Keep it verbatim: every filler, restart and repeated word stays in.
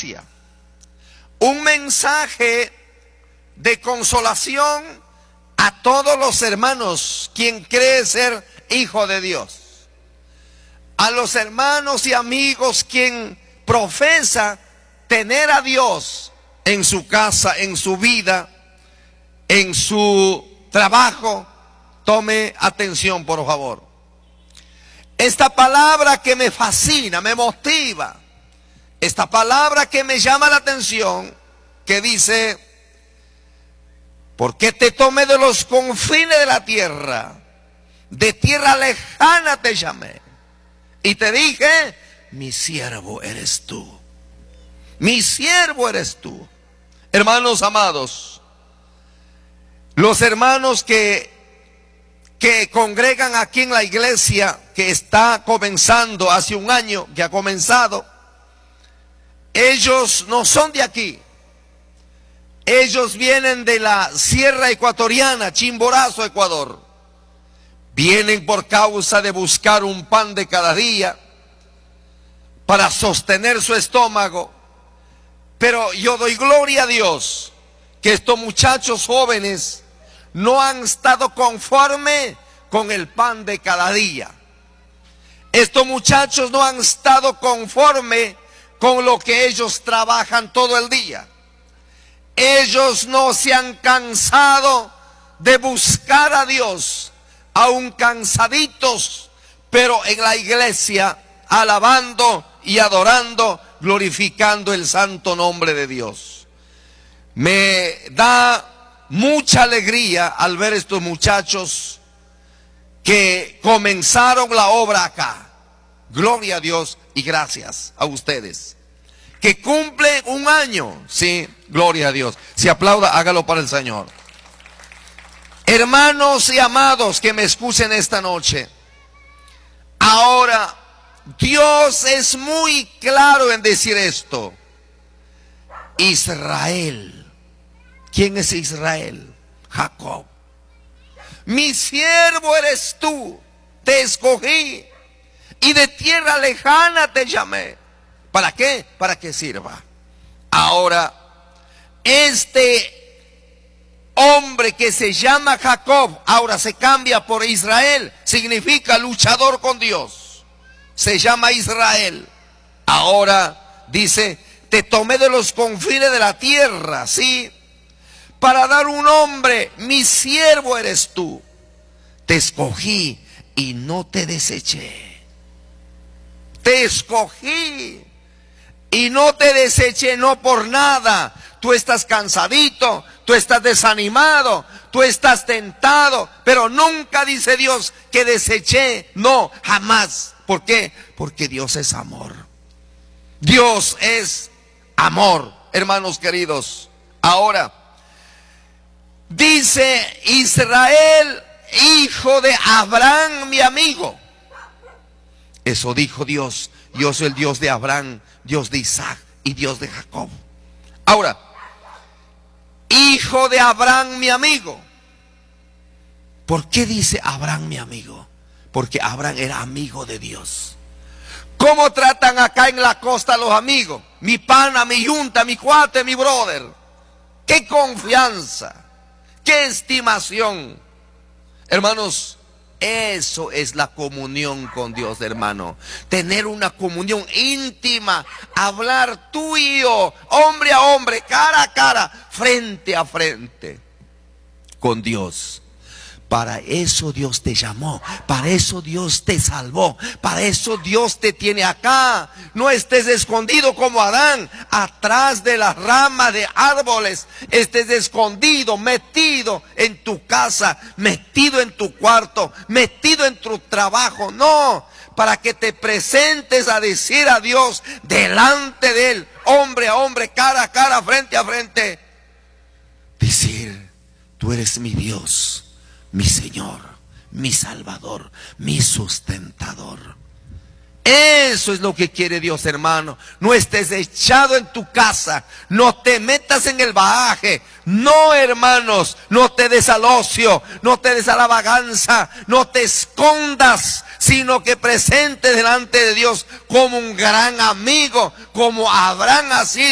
gracia, un mensaje de consolación a todos los hermanos, quien cree ser hijo de Dios, a los hermanos y amigos quien profesa tener a Dios en su casa, en su vida, en su trabajo. Tome atención, por favor. Esta palabra que me fascina, me motiva, esta palabra que me llama la atención, que dice: porque te tomé de los confines de la tierra, de tierra lejana te llamé, y te dije, mi siervo eres tú. Mi siervo eres tú. Hermanos amados, los hermanos que, que congregan aquí en la iglesia, que está comenzando hace un año, que ha comenzado, ellos no son de aquí. Ellos vienen de la sierra ecuatoriana, Chimborazo, Ecuador. Vienen por causa de buscar un pan de cada día para sostener su estómago. Pero yo doy gloria a Dios que estos muchachos jóvenes no han estado conforme con el pan de cada día. Estos muchachos no han estado conforme con lo que ellos trabajan todo el día. Ellos no se han cansado de buscar a Dios, aun cansaditos, pero en la iglesia, alabando y adorando, glorificando el santo nombre de Dios. Me da mucha alegría al ver estos muchachos que comenzaron la obra acá. Gloria a Dios y gracias a ustedes. Que cumplen un año, sí, gloria a Dios. Si aplauda, hágalo para el Señor. Hermanos y amados que me escuchen esta noche, ahora Dios es muy claro en decir esto. Israel. ¿Quién es Israel? Jacob. Mi siervo eres tú, te escogí y de tierra lejana te llamé. ¿Para qué? Para que sirva. Ahora, este hombre que se llama Jacob, ahora se cambia por Israel, significa luchador con Dios. Se llama Israel. Ahora dice, te tomé de los confines de la tierra, ¿sí? Para dar un nombre, mi siervo eres tú. Te escogí y no te deseché. Te escogí y no te deseché, no por nada. Tú estás cansadito, tú estás desanimado, tú estás tentado, pero nunca dice Dios que deseché, no, jamás. ¿Por qué? Porque Dios es amor. Dios es amor, hermanos queridos. Ahora, dice Israel, hijo de Abraham, mi amigo. Eso dijo Dios. Yo soy el Dios de Abraham, Dios de Isaac y Dios de Jacob. Ahora, hijo de Abraham, mi amigo. ¿Por qué dice Abraham, mi amigo? Porque Abraham era amigo de Dios. ¿Cómo tratan acá en la costa los amigos? Mi pana, mi yunta, mi cuate, mi brother. ¡Qué confianza! ¡Qué estimación! Hermanos, eso es la comunión con Dios, hermano. Tener una comunión íntima, hablar tú y yo, hombre a hombre, cara a cara, frente a frente con Dios. Para eso Dios te llamó, para eso Dios te salvó, para eso Dios te tiene acá. No estés escondido como Adán, atrás de las ramas de árboles. Estés escondido, metido en tu casa, metido en tu cuarto, metido en tu trabajo. No, para que te presentes a decir a Dios delante de Él, hombre a hombre, cara a cara, frente a frente. Decir, tú eres mi Dios, mi Señor, mi Salvador, mi sustentador. Eso es lo que quiere Dios, hermano. No estés echado en tu casa, no te metas en el bagaje. No, hermanos, no te des al ocio, no te des a la vaganza, no te escondas, sino que presente delante de Dios como un gran amigo, como Abraham ha sido.